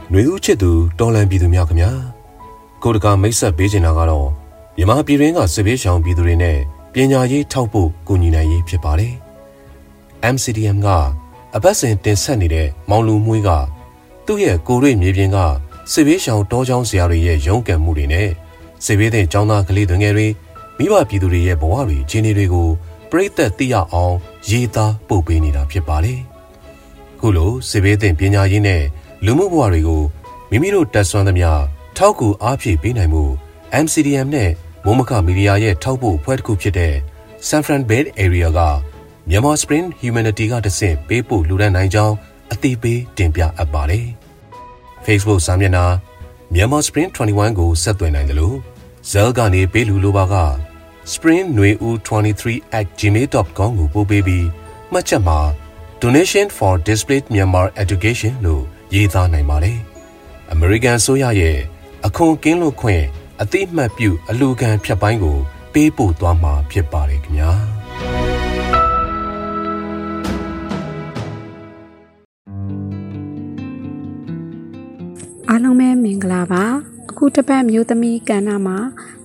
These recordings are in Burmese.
ຫນွေဦးချစ်သူတော်လန်ပြည်သူများခင်ဗျာကိုတကာမိတ်ဆက်ပေးချင်တာကတော့မြန်မာပြည်တွင်းကစစ်ဘေးရှောင်ပြည်သူတွေနဲ့ပညာရေးထောက်ပို့ကူညီနိုင်ရေးဖြစ်ပါတယ် MCDM ကအပတ်စဉ်တင်ဆက်နေတဲ့မောင်လူမွေးကသူ့ရဲ့ကိုရိမြေပြင်ကစစ်ဘေးရှောင်တောချောင်းဆရာတွေရဲ့ရုန်းကန်မှုတွေနဲ့စစ်ဘေးတဲ့ကျောင်းသားကလေးတွေငယ်တွေမိဘပြည်သူတွေရဲ့ဘဝတွေအခြေအနေတွေကိုပြည်သက်သိရအောင်ရေးသားပို့ပေးနေတာဖြစ်ပါတယ်ခုလိုစစ်ဘေးတဲ့ပညာရေးနဲ့လူမှုဘဝတွေကိုမိမိတို့တက်ဆွမ်းသမျှထောက်ကူအားဖြည့်ပေးနိုင်မှု MCDM နဲ့မိုးမခမီဒီယာရဲ့ထောက်ပို့အဖွဲ့တစ်ခုဖြစ်တဲ့ San Fran Bay Area ကMyanmar Spring Humanity ကတဆင့်ပေးပို့လူဒန်းနိုင်ကြောင်းအသိပေးတင်ပြအပ်ပါတယ် Facebook စာမျက်နှာ Myanmar Spring 21ကိုဆက်သွယ်နိုင်တယ်လို့ Zell ကနေပေးလူလိုပါက springnueu23@gmail.com ကိုပို့ပေးပြီးမှတ်ချက်မှာ Donation for Displaced Myanmar Education လို့ရေးသားနိုင်ပါတယ်။ American ဆိုရရဲ့အခွန်ကင်းလွတ်ခွင့်အတိအမှတ်ပြုအလူခံဖြတ်ပိုင်းကိုပေးပို့သွားမှာဖြစ်ပါတယ်ခင်ဗျာ။အားလုံးပဲမင်္ဂလာပါ။အခုတစ်ပတ်မျိုးသမီးကဏ္ဍမှာ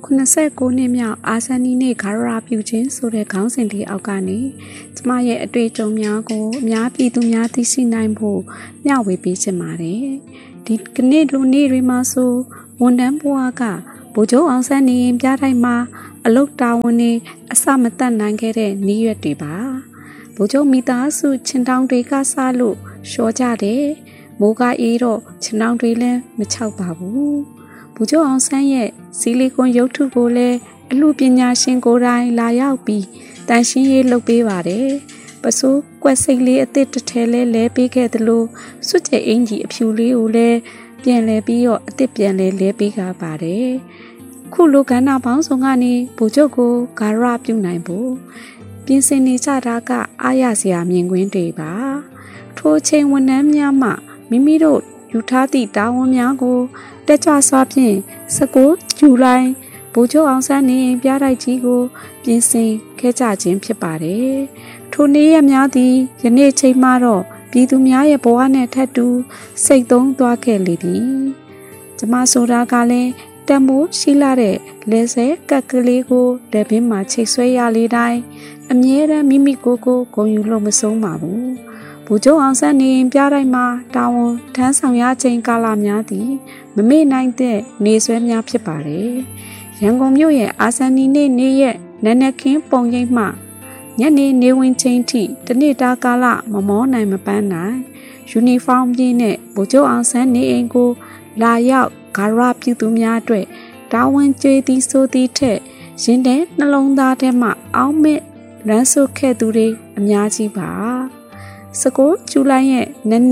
89နှစ်မြောက်အာဇာနည်နေ့ဂါရဝပြုခြင်းဆိုတဲ့ခေါင်းစဉ်လေးအောက်ကနေကျမရဲ့အတွေ့အကြုံများကိုအများပြည်သူများသိရှိနိုင်ဖို့မျှဝေပေးချင်ပါတယ်။ဒီကနေ့လူနေ့တွေမှာဆိုဝန်ထမ်းဘဝကဗိုလ်ချုပ်အောင်ဆန်းနေရင်ပြတိုင်းမှာအလုတ်တာဝန်တွေအစမတတ်နိုင်ခဲ့တဲ့နေ့ရက်တွေပါ။ဗိုလ်ချုပ်မိသားစုချင်းတောင်တွေကစားလို့ရှော့ကြတယ်။မိုးကအေးတော့ချင်းတောင်တွေလည်းမချောက်ပါဘူး။ဗိုလ်ချုပ်အောင်ဆန်းရဲ့စီလီကွန်ရုပ်ထုကိုလည်းအမှုပညာရှင်ကိုယ်တိုင်လာရောက်ပြီးတန်ရှင်းရေးလုပ်ပေးပါတယ်။ပစိုးကွက်စိတ်လေးအသစ်တစ်ထဲလဲပေးခဲ့သလိုစွတ်ကျဲအင်ကြီးအဖြူလေးကိုလည်းပြန်လဲပြီးတော့အသစ်ပြန်လဲပေးကြပါတယ်။ခုလိုကဏ္ဍပေါင်းစုံကနေဗိုလ်ချုပ်ကိုဂါရပြုနိုင်ဖို့ပြင်ဆင်နေကြတာကအားရစရာမြင်ကွင်းတွေပါ။ထိုချိန်ဝန်ထမ်းများမှမိမိတို့ယူထားသည့်တာဝန်များကိုတက်ကြွစွာဖြင့်19ဇူလိုင်ဗိုလ်ချုပ်အောင်ဆန်းနေပြတိုက်ကြီးကိုပြင်ဆင်ခဲ့ကြခြင်းဖြစ်ပါတယ်။ထိုနေ့ရက်များသည်ယနေ့ချိန်မှာတော့ပြည်သူများရဲ့ဘဝနဲ့ထပ်တူစိတ်သုံးသွားခဲ့လေပြီ။ကျမဆိုတာကလည်းတံမိုးရှိလာတဲ့လဲဆဲကက်ကလေးကိုလက်ပင်မှာချိတ်ဆွဲရလေတိုင်းအမြဲတမ်းမိမိကိုယ်ကိုဂုဏ်ယူလို့မဆုံးပါဘူး။ဗိုလ်ချုပ်အောင်ဆန်းနေပြတိုင်းမှာတာဝန်ထမ်းဆောင်ရခြင်းကာလများသည်မမေ့နိုင်တဲ့နေဆွဲများဖြစ်ပါတယ်။ရန်ကုန်မြို့ရဲ့အာဇာနည်နေ့ရက်နနက်ခင်းပုံရိပ်မှညနေနေဝင်ချင်းထိတနေ့တာကာလမမောနိုင်မပန်းနိုင်ယူနီဖောင်းပြင်းနဲ့ဗိုလ်ချုပ်အောင်ဆန်းနေအိမ်ကိုလာရောက်ဂါရပြုသူများအတွက်တာဝန်ကျေးသည်ဆိုသည်ထက်ရင်ထဲနှလုံးသားထဲမှအောင်းမဲ့လမ်းဆုပ်ခဲ့သူတွေအများကြီးပါ19ဇူလိုင်ရဲ့နက်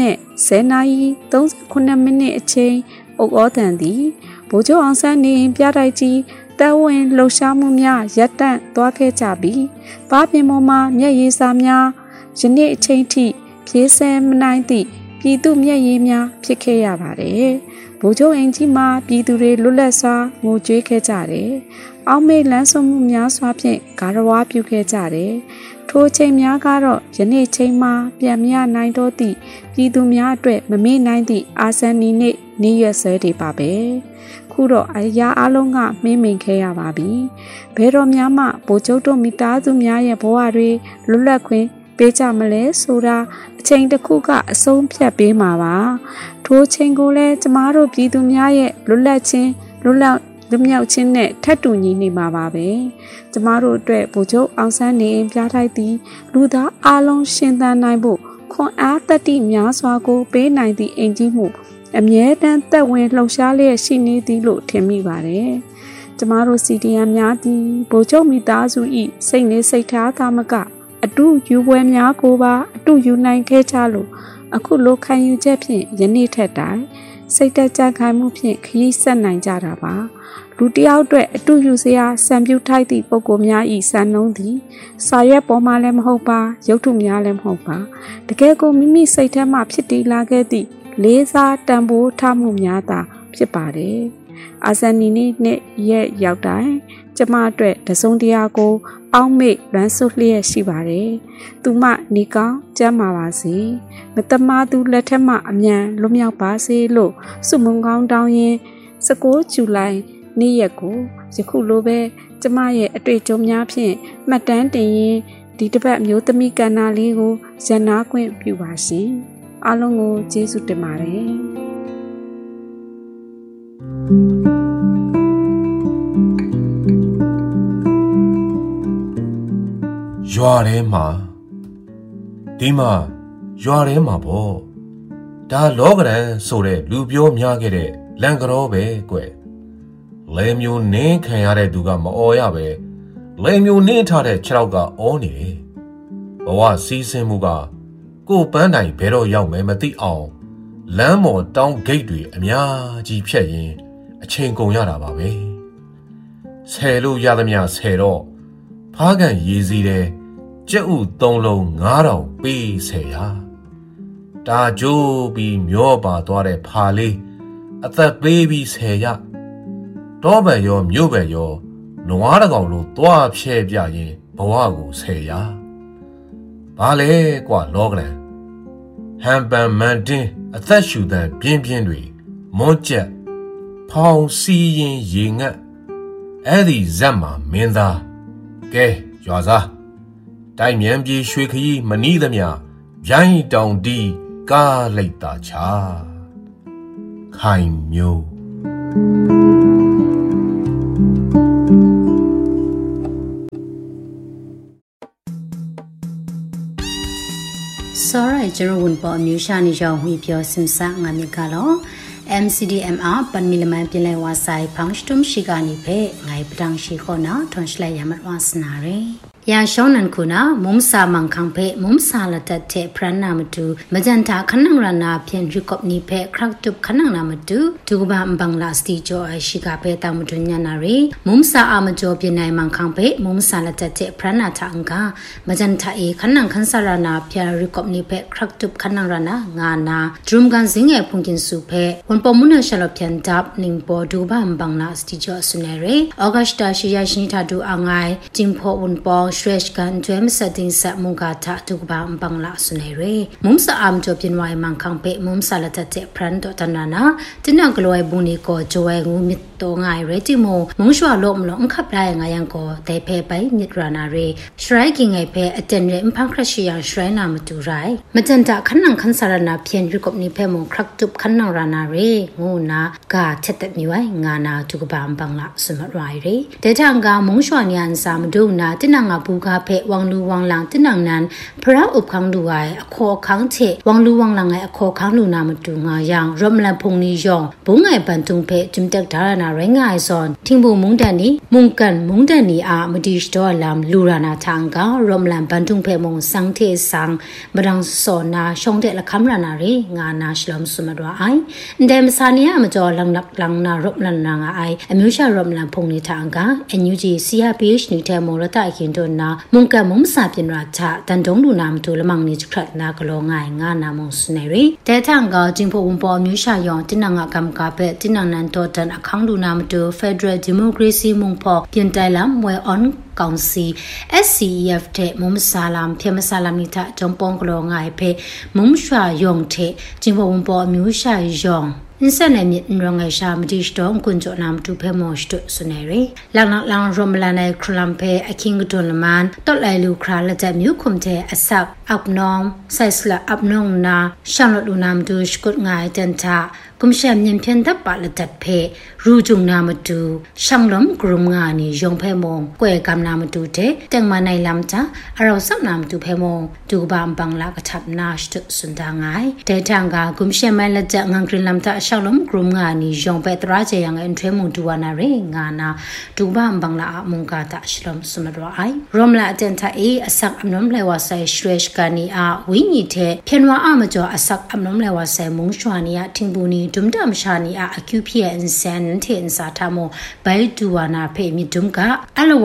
10:38မိနစ်အချိန်အုတ်ဩတန်သည်ဗိုလ်ချုပ်အောင်ဆန်းနေပြတိုက်ကြီးတပ်ဝင်လှုပ်ရှားမှုများရပ်တန့်သွားခဲ့ကြပြီးဘားပြင်ပေါ်မှာမျက်ရည်စာများယနေ့အချိန်ထိဖြည့်ဆဲမနိုင်သည့်ပြည်သူမျက်ရည်များဖြစ်ခဲ့ရပါတယ်ဗိုလ်ချုပ်အင်ကြီးမှာပြည်သူတွေလွတ်လပ်စွာငိုကြွေးခဲ့ကြတယ်အောက်မေ့လန်းဆုံးမှုများစွာဖြင့်ဂါရဝပြုခဲ့ကြတယ်ထိုချိန်များကတော့ယနေ့ချိန်မှာပြန်မရနိုင်တော့သည့်ပြည်သူများအတွက်မမေ့နိုင်သည့်အာဇာနည်နေ့ရက်စွဲတွေပါပဲခုတော့အရာအလုံးကမင်းမိန်ခဲ့ရပါပြီဘယ်တော့မှဗိုလ်ချုပ်တို့မိသားစုများရဲ့ဘဝတွေလွတ်လပ်ခွင့်ပေးကြမလဲဆိုတာအချိန်တစ်ခုကအဆုံးဖြတ်ပေးမှာပါထိုချိန်ကိုလည်းကျမတို့ပြည်သူများရဲ့လွတ်လပ်ခြင်းလွတ်မြောက်ခြင်းနဲ့ထပ်တူညီနေမှာပါပဲကျမတို့အတွက်ဗိုလ်ချုပ်အောင်ဆန်းနေပြထိုက်သည်လူသားအလုံးရှင်သန်နိုင်ဖို့ခွန်အားတတိများစွာကိုပေးနိုင်သည့်အင်ကြီးမှုအမြဲတမ်းသက်ဝင်လှုပ်ရှားလျက်ရှိနေသည်လို့ထင်မိပါတယ်ကျမတို့ CDM များသည်ဗိုလ်ချုပ်မိသားစု၏စိတ်နေစိတ်ထားသာမကအတူယူပွဲများကိုပါအတူယူနိုင်ခဲ့ကြလို့အခုလိုခံယူချက်ဖြင့်ယနေ့ထက်တိုင်စိတ်တက်ကြခိုင်မှုဖြင့်ခရီးဆက်နိုင်ကြတာပါလူတယောက်အတွက်အတူယူစရာစံပြုထိုက်သည့်ပုံကိုများဤစံနှုံးသည်စာရွက်ပေါ်မှာလည်းမဟုတ်ပါရုပ်ထုများလည်းမဟုတ်ပါတကယ်ကိုမိမိစိတ်ထဲမှဖြစ်တည်လာခဲ့သည့်လေးစားတန်ဖိုးထားမှုများသာဖြစ်ပါတယ်အာဇန်နီနီနဲ့ရဲ့ရောက်တိုင်းကျမအတွက်တစုံတရာကိုအောက်မေ့လွမ်းဆုပ်လျက်ရှိပါတယ်။သူမနေကောင်းကျမ်းမာပါစေ။မတမားသူလက်ထက်မှအမြန်လွတ်မြောက်ပါစေလို့ဆုမွန်ကောင်းတောင်းရင်19ဇူလိုင်နေ့ရက်ကိုယခုလိုပဲကျမရဲ့အတွေ့အကြုံများဖြင့်မှတ်တမ်းတင်ရင်ဒီတစ်ပတ်မျိုးသမီးကဏ္ဍလေးကိုရန်နာခွင့်ပြုပါရှင်။အားလုံးကိုကျေးဇူးတင်ပါတယ်။ရွာထဲမှာဒီမှာရွာထဲမှာပေါ့ဒါလောကရန်ဆိုတဲ့လူပြောများခဲ့တဲ့လန်ကရောပဲကွယ်လဲမျိုးနင်းခံရတဲ့သူကမအော်ရပဲလဲမျိုးနင်းထားတဲ့ခြေထောက်ကအော်နေတယ်ဘဝစီးဆင်းမှုကကိုပန်းတိုင်ဘယ်တော့ရောက်မယ်မသိအောင်လမ်းမော်တောင်းဂိတ်တွေအများကြီးဖြတ်ရင်အချိန်ကုန်ရတာပါပဲဆယ်လို့ရသမျှဆယ်တော့ဖားကန်ရေးစည်းတဲ့ကျက်ဥ3လုံး9000ပေးဆယ်ရတာကြိုးပြီးမျောပါသွားတဲ့ဖာလေးအသက်ပေးပြီးဆယ်ရတော့ပဲရောမြို့ပဲရောနွားတကောင်လို့သွားဖြဲပြရင်ဘဝကိုဆယ်ရဘာလဲကွာလောကလန်ဟမ်ပန်မန်တင်းအသက်ရှူတဲ့ပြင်းပြင်းတွေမွန်းကျက်ဖောင်စီရင်ရေငတ်အဲ့ဒီဇက်မှာမင်းသားကဲရွာစားတိုင်မြန်ပြေရွှေခရီးမနီးသမျှရိုင်းတောင်တီးကားလိုက်တာချာခိုင်မျိုးစောရိုင်ကျရဝန်ပေါ်မျိုးရှာနေကြောင်းဝီပြောစင်ဆာငါမြကလော MCDMR ပန်မီလမန်ပြင်လဲဝါဆိုင်ဖောင်းစတုံရှိကနေဖဲငိုင်ပဒန်းရှိခေါနာထွန်ရှလိုက်ရမတ်ဝါစနာရဲยาช่องนั้นคุณนะมุมสามังคังเพมุมสาละตัดเทพระนามดูมจันทาขนังรานาเพียงรุกบนิเพครักตุบขนังนามดูดูบามบังลาสติโจไอชิกาเพตามดุญญานารีมุมสาอามโจเปียนายมังคังเพมุมสาละตัดเทพระนาทางกามจันทาเอขนังขันสารานาเพียงรุกบนิเพครักตุบขนังรานางานาดรุมกันสิงเอพุงกินสุเพวันปมุนชลเพียนดับนิงปอดูบามบังลาสติโจสุเนเรออกัสตาชิยาชินิทาดูอ่างไงจิมพอวันปอเชรกันจมสติงสะมุกาทะทุกบางบังละสุนัยเรมุมสะอามจบยินวายมังคังเปมุมสาละตะเจพรันตตนานะจินังกลอยบุนีโกจวยงูมิตโตง่ายเรจิโมมุงชัวลมลงขับไล่งายังโกแต่เพไปนิรานาเรสไรกิงไงเพอเจนเรมพังครชิยังสไรนามาดูไรมาจันจะขันนังขันสารนาเพียนรุกบนิเพมุงครักจุบขันนังรานาเรงูนากาเชตมีไว้งานาทุกบางบังละสมัดไรเรแต่ทางกามุงชัวนิยันสามดูนาจินังอาบูกาเพวังลูวังหลังที่นังนั้นพระอุปคังดูไออโคคังเทวังลูวังหลังไออโคคังลูนามาดูงายังรมละพงนิยองบุงไอบันทุงเพจุมเตกดารานาไรงายซอนทิ้งบุมุงดันนี้มุงกันมุงดันนี้อามดิสตอลามลูรานาทางการมละบันทุงเพมงสังเทสังบดังสอนนาชงเดละคำรานาเรงานาชลมสุมาดวาไอเดมซานียมาจอลังนักลังนารมละนางไออมิวชารมละพงนิทางการเอ็นยูจีซีอาร์พีเอชนิเทมรตาขินโดนามุงกันมุมสาเป็นราชาตันดงดูนามตัวละมังนิจครัดนากลองายงานามงสุนัยรีแต่ทางก็จิงพวงปอมิวชายองที่นางกำกาเปที่นางนันโตตันอคังดูนามตัว Federal Democracy มุงพอเปลี่ยนใจละมวยออนกองซี SCEF เทมุมซาลามเพียมซาลามนิทะจงปองกลองายเพมุมชายองเทจิงพวงปอมิวชายองอินเซนมีนรงไอชามดิสตองกุนจนามตุเพมอสตุสุนัยรีลังรมลาในคลัมเพอคิงกุนละมันตอไลลูคราละจะมิวคุมเทอสักอับนองไซสละอับนองนาช่างลดูนามดูสกุดงายจันทากุมเชมยินเพียนทับปะละจัดเพรูจุงนามาดูช่างล้มกรุมงานียงเพมงกวยกำนามาดูเทแต่งมาในลำจ้าเราสักนามดูเพมงดูบามบังละกระทับนาสตุสุนทางไงแต่ทางกากุมเชมไม่ละจะงังกริลำจ้าช่างล้มกรุมงานียงไปตราเจยังเอ็นเทมุงดูวานาเรงานาดูบามบังละมุงกาตาชลมสมรวายรวมละเจนทาเออสักอันน้ำเลวาใส่สเตรชกานีอาวิญิเทเพียนว่าอามาจ่ออสักอันน้ำเลวาใส่มุงชวานีอาทิงบูนีดุมดามชานีอาอคิวพีเอ็นเซนเทนสาธามไปดูวานาเพมิดุมกะอลวันมีมล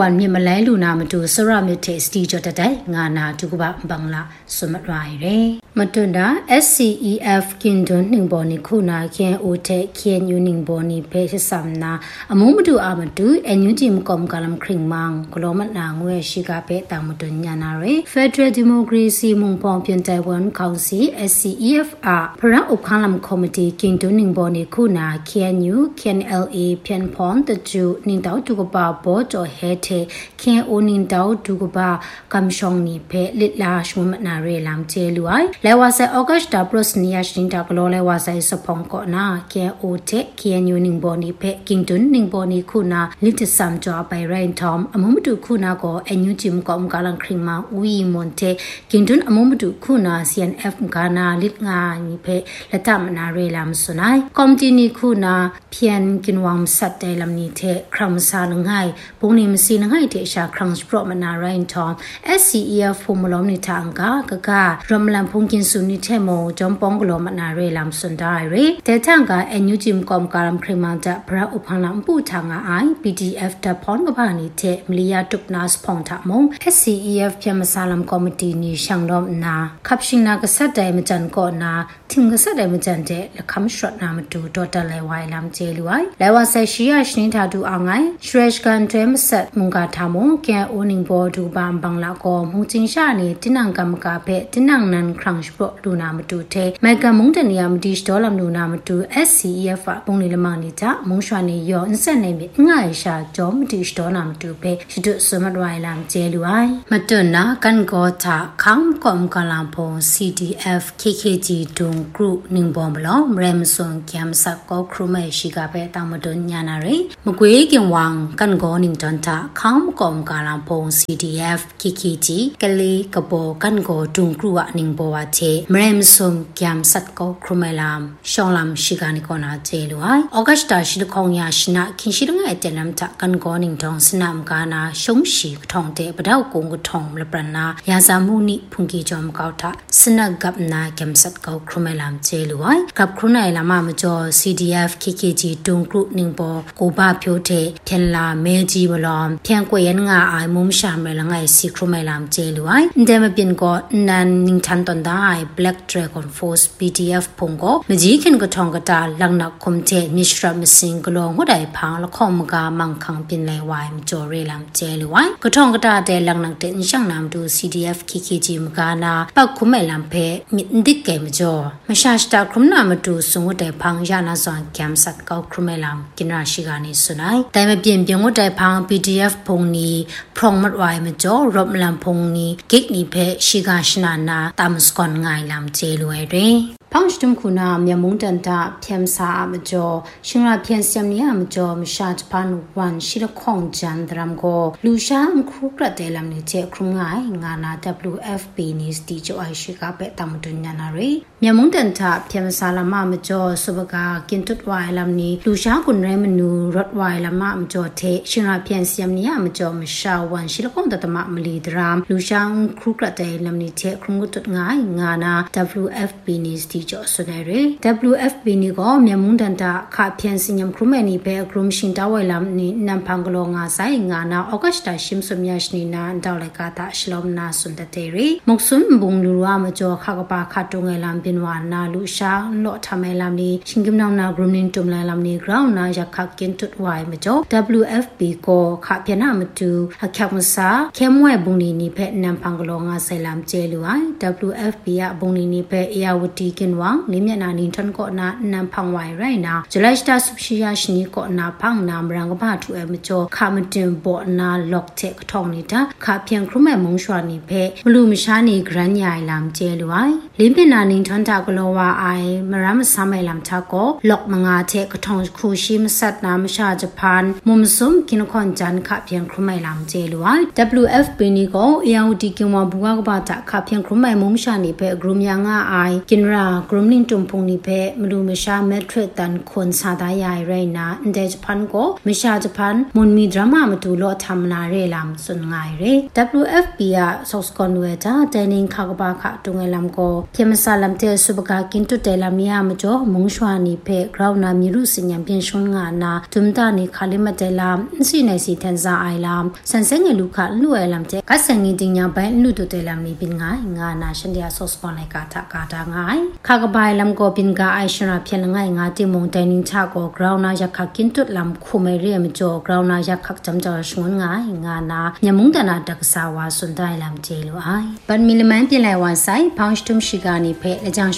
ไลลูนามาดูสระมิเทสตีจอดได้งานาทุกบะบังละสมัดไรเร่มาตุนดา SCEF กินดุนหนึ่งบอนิคูนาเคียนโอเทเคียนยูหนึ่งบอนิเพชสัมนาอมุมาดูอามาดูเอ็นยูจิมกอมกาลัมคริงมังกลอมัดนางเวชิกาเปตามมาตุนยานาเร่ Federal Democracy มุงปองเพียนไต้หวัน Council SCEF อาพระอุคาลัมคอมมิตี้กินดุนหนึ่งบอนิคูนาเคียนยูเคียน LA เพียนพอนตะจูหนึ่งดาวทุกบาบอจอเฮเทเคียนโอหนึ่งดาวทุกบากัมชองนีเพลิลาชมุมนาเรลามเจลวยและว่าเซออกัสตาโปรสเนียชินตากโลและว่าเซสปองก่อนาเคียโอเทเคียนยูนิงบอนีเพกิงตุนนิงบอนีคูนาลิตซัมจอไปเรนทอมอมุมตุคูนาก็เอ็นยูจิมก็มกาลังคริงมาวีมอนเทกิงตุนอมุมตุคูนา CNF กานาลิตงานีเพและตามนาเรลามสุนัยคอมตินีคูนาเพียนกินวามสัตเตลำนีเทครัมซาลงไงปุงนิมซีลงไงเทชาครังสโปรมนาเรนทอม SCEF ฟูมลอมนิทางกาการมลัมพุงกินสุนิเทโมจอมปองกลอมนาเรลามสุนได้เรแต่ทางกาเอ็นยูจิมกอมการมคริมาจะพระอุพังลัมปูทางไอ PDF ตะพอนกบานิเทมลียาตุกนาสพองทามง SCEF เพียมซาลัมคอมมิตี้นีช่างดอมนาขับชิงนากษัตริย์ไดมจันก่อนนาทิมกษัตริย์ไดมจันเดและคำชดนามาดูดอตเลวายลามเจลวยและว่าเซชียชนิทาดูอ่างไงชเรชกันเทมเซตมุงกาทามงแกโอนิงบอดูบามบังละกอมุงจิงชานีตินังกำกาเพตินังนันครังสโปรดูนามาดูเทไมกามุงเตนียามดิสดอลัมดูนามาดู SCEF ปุงนิลมังนิจามุงชวานียออินเซนเนมิง่ายชาจอมดิสดอนามาดูเพชิดุสมัดไวลามเจลวยมาตุนนากันกอทาคังกอมกาลามพง CDF KKG ดุงกรุนิงบอมบลอมเรมซงแคมสักก็ครูเมชิกาเพตามตุนญานาเรมกวยกินวังกันกอนิงจันทาคังกอมกาลามพง CDF KKG กะลีกะโบกันกอดุงกรุวะนิงบอวาเทเรมซงแคมสักก็ครูเมลามชองลามชิกานิกอนาเจลวยออกัสตาชิดคงยาชนะคินชิดงไอเตลัมตะกันกอนิงทองสนามกานาชงชีกทองเตปะดาวกงกทองละปรนายาซามูนิพุงกีจอมกาวทะสนักกับนาแคมสักก็ครูเมลามเจลวยกับครูไนลามามจอ CDF KKG ดุงกรุนิงบอโกบาพิวเทเทนลาเมจีบลอมเพียงกวยยันงาไอมุมชามเมลังไอซิครูไมลามเจลวยเดมเป็นก็นันนิงทันตอนได้ Black Dragon Force PDF พงก็มจีขินกทองกตาลังนักคมเทมิชรามิสิงกลองหัวใดพังละคอมกามังคังเป็นไลวายมจอเรลามเจลวยกทองกตาเดลังนักเตนช่างนามดู CDF KKG มกานาปักคุมไมลามเพมิดดิกเกมจอมชาสตาครุมนามาดูสงหัวใดพังยานาซอนแคมสัตก็ครูไมลามกินราชิกานิสุนัยแต่มาเปลี่ยนหัวใดพัง PDF พงนี้พรองมัดไว้มาจ่อรบลำพงนี้กิกนิเพชิกาชนานาตามสกอนง่ายลำเจลวยเรพังสตุมคุณามยามุงตันตาเพียมสามาจ่อชิงราเพียนเสียมนี้มาจ่อมชาจพันวันชิลข้องจันทรามโกลูชาครูกระเตลำนิเจครุงง่ายงานา WFP นิสติจ่อไอชิกาเปตามดุนยานารียามุงตันตาเพียมสาลามามาจ่อสุบกากินตุดวายลำนี้ลูชาคุณเรมนูรถวายลำมาจ่อเทชิงราเพียนเสียมนี้มาจ่อมชาวันชิลข้องตตมะมลีดรามลูชาครูกระเตลำนิเจครุงกุตุดง่ายงานา WFP นิสติจ่อสุนัยเร WFP นี่ก็เมียมุงดันตาขาเพียนสิญญ์ครุมนี่เปกรุมชินตาไวลำนี่นำพังกลงอาศัยงานาออกัสตาชิมสมยาชนีนาดาวเลกาตาชลอมนาสุนตเตรีมุกซุนบุงลูรามจ่อขากปาขาตุงไงลำเป็นวานนาลุชาโลทำไมลำนี้ชิงกิมนาวนากรุมนินตุมไลลำนี้กราวนาอยากขักกินตุดวายมาจ่อ WFP ก็ขาเพียนนามาดูหักขักมาซาเข้มไว้บุงนี่เปนำพังกลงอาศัยลำเจลุย WFP อะบุงนี่เปยาวดีกินวังลิมยานานินทันก็นานำพังไว้ไรนาจุลัยสตาสุชิยาชนีก็นาพังนามรังกบ้าถูเอมจ่อขามันจึงบ่นาล็อกเทคทองนี่ตาขาเพียงครุแม่มงชวานี่เพบลูมชานีกรันใหญ่ลำเจลุยลิมยานานินทันตากลวาไอมรามสามัยลำทาก็ล็อกมังอาเทคทองคูชิมสัตนามชาจพานมุมซุมกินคอนจันขาเพียงครุแม่ลำเจลุย WFP นี่ก็ยาวดีกินว่าบัวกบ้าตาขาเพียงครุแม่มงชานี่เพกรุมยังไอกินรากรุมนินตุมพงนี่เพมดูมชาเมทริตันคนซาดายายไรนะเดจพันก็มชาจพันมุนมีดราม่ามาดูโลทำนาเรลำสุนง่ายเร WFP อะสกอนเวจ้าแต่นิงขากบาขาตุงไงลำก็เพียมซาลำเตတဲ့စုပကကင်းတွတဲလာမီယာမကျော်မုံရွှာနီဖဲဂရောင်းနာမီရုစညံပြင်ရှွန်ငါနာဒုံတာနီခါလိမတဲလာစီနေစီတန်ဇာအိုင်လာဆန်စငယ်လူခလူအဲလမ်တဲ့ကဆန်ငင်းတင်ညာဘိုင်လူတူတဲလာမီပင်ငါငါနာရှင်ဒီယာဆော့စပွန်လိုက်ကာတာငိုင်ခါကဘိုင်လမ်ကိုပင်ကအိုင်ရှရာဖျက်ငိုင်ငါတိမုံတိုင်နင်းချကိုဂရောင်းနာရခကင်းတွလမ်ခုမဲရီမကျော်ဂရောင်းနာရခချမ်ချောရှွန်ငါငါနာညမုံတနာတက်ဆာဝါစွန်တိုင်လမ်ကျေလိုအိုင်ပန်မီလမန်ပြင်လိုက်ဝါဆိုင်ဖောင်းစတုံရှိကနေဖဲအကြောင်း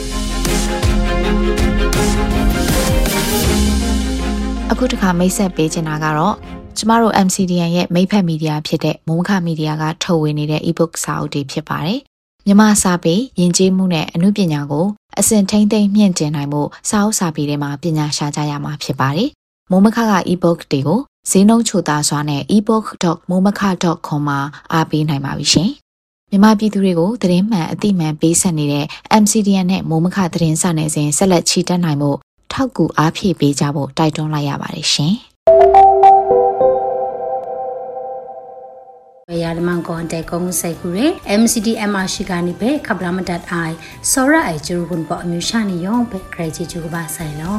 အခုတခါမိတ်ဆက်ပေးချင်တာကတော့ကျမတို့ MCDN ရဲ့မိတ်ဖက်မီဒီယာဖြစ်တဲ့မုံခမီဒီယာကထုတ်ဝေနေတဲ့ ebook စာအုပ်တွေဖြစ်ပါတယ်။မြန်မာစာပေယဉ်ကျေးမှုနဲ့အမှုပညာကိုအစဉ်ထိမ့်သိမ်းမြင့်တင်နိုင်မှုစာအုပ်စာပေတွေမှာပညာရှာကြရမှာဖြစ်ပါတယ်။မုံမခက ebook တွေကိုဈေးနှုန်းချိုသားစွာနဲ့ ebook.momaka.com မှာအားပေးနိုင်ပါပြီရှင်။မြန်မာပြည်သူတွေကိုသတင်းမှန်အသိမှန်ပေးဆက်နေတဲ့ MCDN နဲ့မုံမခသတင်းစာနယ်စဉ်ဆက်လက်ချီတက်နိုင်မှုထောက်ကူအားဖြည့်ပေးကြဖို့တိုက်တွန်းလိုက်ရပါတယ်ရှင်။ရဒမန်ကွန်တဲကုန်းဆိုင်ကူရဲ MCDMR ရှိကနေပဲခပလာမတတ်အိုင်စောရအိုင်ဂျူဘွန်ပေါ်အမျိုးရှာနေရောပဲခရိုင်ချီချူကပါဆိုင်လော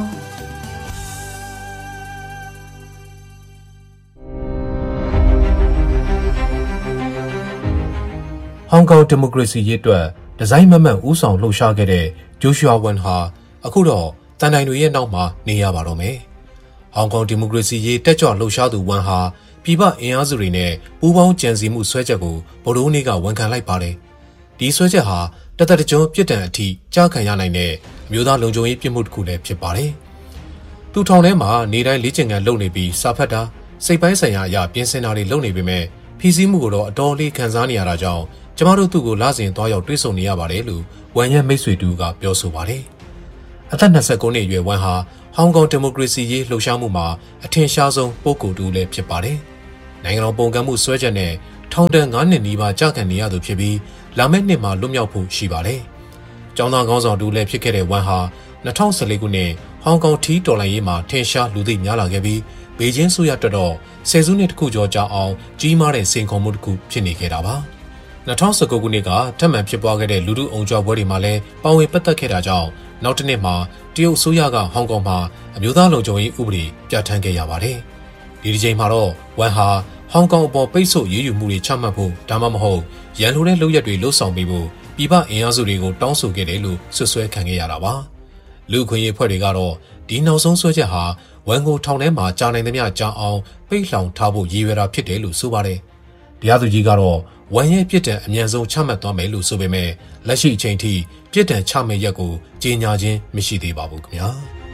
ဟောင်ကောင်ဒီမိုကရေစီရေးအတွက်ဒီဇိုင်းမမှန်ဦးဆောင်လှုပ်ရှားခဲ့တဲ့ဂျိုရှွာဝန်ဟာအခုတော့တန်တိုင်တွေရဲ့နောက်မှာနေရပါတော့မယ်။ဟောင်ကောင်ဒီမိုကရေစီရေးတက်ကြွလှုပ်ရှားသူဝန်ဟာပြည်ပအင်အားစုတွေနဲ့ပူးပေါင်းကြံစည်မှုဆွဲချက်ကိုဗိုလ်တော်နေ့ကဝန်ခံလိုက်ပါတယ်။ဒီဆွဲချက်ဟာတသက်တကြွပြစ်ဒဏ်အထိကြားခံရနိုင်တဲ့အမျိုးသားလုံခြုံရေးပြစ်မှုတစ်ခုလည်းဖြစ်ပါတယ်။သူထောင်ထဲမှာနေတိုင်းလေ့ကျင့်ခန်းလုပ်နေပြီးစာဖတ်တာစိတ်ပိုင်းဆိုင်ရာအရာပြင်ဆင်တာတွေလုပ်နေပေမဲ့ဖီးစည်းမှုကိုတော့အတော်လေးခံစားနေရတာကြောင့်ကျမတို့သူ့ကိုလာစဉ်သွားရောက်တွေ့ဆုံနေရပါတယ်လို့ဝန်ရဲ့မိတ်ဆွေတူကပြောဆိုပါတယ်။အသက်29နှစ်အရွယ်ဝန်ဟာဟောင်ကောင်ဒီမိုကရေစီရေးလှုပ်ရှားမှုမှာအထင်ရှားဆုံးပုဂ္ဂိုလ်တူလည်းဖြစ်ပါတယ်။နိုင်ငံတော်ပုံကန့်မှုဆွဲချက်နဲ့ထောင်ဒဏ်9နှစ်နီးပါးကြာခံနေရသူဖြစ်ပြီးလာမယ့်နှစ်မှာလွတ်မြောက်ဖို့ရှိပါတယ်။ကျောင်းသားခေါင်းဆောင်တူလည်းဖြစ်ခဲ့တဲ့ဝန်ဟာ2014ခုနှစ်ဟောင်ကောင်ထီးတော်လှန်ရေးမှာထင်ရှားလူသိများလာခဲ့ပြီးဘေကျင်းဆိုရတက်တော့ဆယ်စုနှစ်တခုကျော်ကြာအောင်ကြီးမားတဲ့စိန်ခေါ်မှုတစ်ခုဖြစ်နေခဲ့တာပါ2019ခုနှစ်ကထပ်မံဖြစ်ပွားခဲ့တဲ့လူထုအုံကြွပွဲတွေမှာလည်းပါဝင်ပတ်သက်ခဲ့တာကြောင့်နောက်တစ်နှစ်မှာတရုတ်အစိုးရကဟောင်ကောင်မှာအမျိုးသားလုံခြုံရေးဥပဒေပြဋ္ဌာန်းခဲ့ရပါတယ်ဒီဒီချိန်မှာတော့ဝန်ဟာဟောင်ကောင်အပေါ်ပိတ်ဆို့ရေးယူမှုတွေချမှတ်ဖို့ဒါမှမဟုတ်ရန်လိုတဲ့လုပ်ရက်တွေလှုပ်ဆောင်ပေးဖို့ပြည်ပအင်အားစုတွေကိုတောင်းဆိုခဲ့တယ်လို့ဆွဆွဲခံခဲ့ရတာပါလူခွင့်ရေးဖွဲ့တွေကတော့ဒီနောက်ဆုံးဆွဲချက်ဟာဝန်ကိုထောင်ထဲမှာကြာနိုင်သမျှကြာအောင်ပိတ်လှောင်ထားဖို့ရည်ရွယ်တာဖြစ်တယ်လို့ဆိုပါတယ်တရားသူကြီးကတော့ဝန်ရဲ့ပြစ်ဒဏ်အမြန်ဆုံးချမှတ်သွားမယ်လို့ဆိုပေမဲ့လက်ရှိအချိန်ထိပြစ်ဒဏ်ချမယ့်ရက်ကိုကြေညာခြင်းမရှိသေးပါဘူးခင်ဗျာ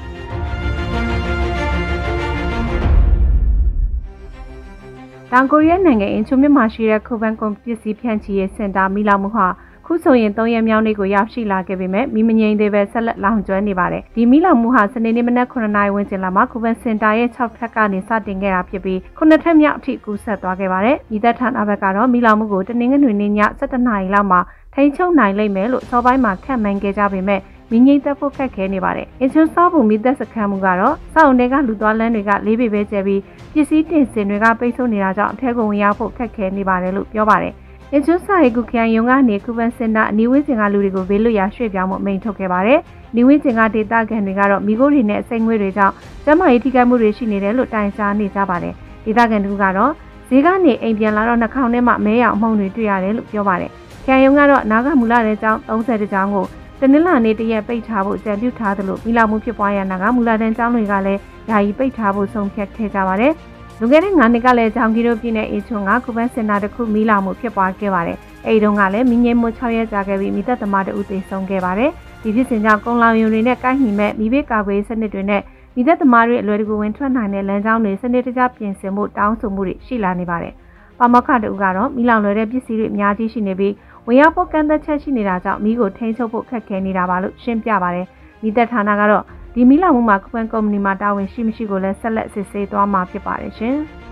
တောင်ကိုရီးယားနိုင်ငံအင်ချူမြမှာရှိတဲ့ခိုဗန်ကွန်ပစ္စည်းဖြန့်ချီရေးစင်တာမိလောင်မှုဟာခုဆိုရင်3ရက်မြောက်နေ့ကိုရောက်ရှိလာခဲ့ပေမဲ့မငြိမ်သေးပဲဆက်လက်လောင်ကျွမ်းနေပါတယ်ဒီမိလောင်မှုဟာစနေနေ့မနက်9:00 နာရီဝန်းကျင်လောက်မှာခိုဗန်စင်တာရဲ့6ထပ်ကနေစတင်ခဲ့တာဖြစ်ပြီး9ထပ်မြောက်အထိကူးဆက်သွားခဲ့ပါတယ်မိသက်ဌာနဘက်ကတော့မိလောင်မှုကိုတနင်္ဂနွေနေ့ည7:00 နာရီလောက်မှာထိန်းချုပ်နိုင်လိမ့်မယ်လို့စောပိုင်းမှာခန့်မှန်းခဲ့ကြပေမဲ့မငြိမ်သက်ဖို့ခက်ခဲနေပါတယ်အင်ချွန်းစောဘူးမိသက်စခန်းမှုကတော့စောင့်တွေကလူသွားလမ်းတွေကလေးပေပဲကျဲပြီးပစ္စည်းတင်စင်တွေကပိတ်ဆို့နေတာကြောင့်အထက်ကိုဝင်ရောက်ဖို့ခက်ခဲနေပါတယ်လို့ပြောပါတယ်အင်ချွန်းစာရေးကုခရိုင်ယုံကနေကူဗန်စင်တာအနီးဝန်းကျင်ကလူတွေကိုဘေးလွတ်ရာရွှေ့ပြောင်းမှုအမိန့်ထုတ်ခဲ့ပါတယ်။နီးဝန်းကျင်ကဒေသခံတွေကတော့မိခိုးတွေနဲ့အစိမ့်ငွေတွေကြောင့်ကျန်းမာရေးထိခိုက်မှုတွေရှိနေတယ်လို့တိုင်ကြားနေကြပါတယ်။ဒေသခံတို့ကတော့ဈေးကနေအိမ်ပြန်လာတော့နှာခေါင်းထဲမှာမဲရောင်အမှုန့်တွေတွေ့ရတယ်လို့ပြောပါတယ်။ခရိုင်ယုံကတော့နာဂမူလတဲ့ကျောင်း30ကျောင်းကိုတနင်္လာနေ့တရက်ပိတ်ထားဖို့ကြံပြုထားသလိုမိလောင်မှုဖြစ်ပွားရနာဂမူလတဲ့ကျောင်းတွေကလည်းယာယီပိတ်ထားဖို့ဆုံးဖြတ်ခဲ့ကြပါတယ်။လွန်ခဲ့တဲ့9နှစ်ကလည်းကြောင်ကြီးတို့ပြည်နယ်အချွန်းကကူဗန်စင်တာတစ်ခုမိလောင်မှုဖြစ်ပွားခဲ့ပါတယ်။အဲဒီတုန်းကလည်းမိငိမ့်မှု6ရက်ကြာခဲ့ပြီးမိသက်သမားတို့ဦးသိဆုံးခဲ့ပါတယ်။ဒီဖြစ်စဉ်ကြောင့်ကုန်းလောင်ရုံတွေနဲ့ကိုက်ညီမဲ့မိဘကာကွယ်စနစ်တွေနဲ့မိသက်သမားတွေအလွယ်တကူဝင်ထွက်နိုင်တဲ့လမ်းကြောင်းတွေစနစ်တကျပြင်ဆင်မှုတောင်းဆိုမှုတွေရှိလာနေပါတယ်။ပါမောက္ခတို့ကတော့မိလောင်လွယ်တဲ့ပစ္စည်းတွေအများကြီးရှိနေပြီးဝင်ရောက်ဖို့ကန့်သက်ချက်ရှိနေတာကြောင့်မိကိုထိန်းချုပ်ဖို့ခက်ခဲနေတာပါလို့ရှင်းပြပါတယ်။မိသက်ဌာနကတော့ဒီမိလောင်မှုမှာကူဗန်ကုမ္ပဏီမှာတာဝန်ရှိမရှိကိုလည်းဆက်လက်စစ်ဆေးသွားမှာဖြစ်ပါတယ်ရှင်။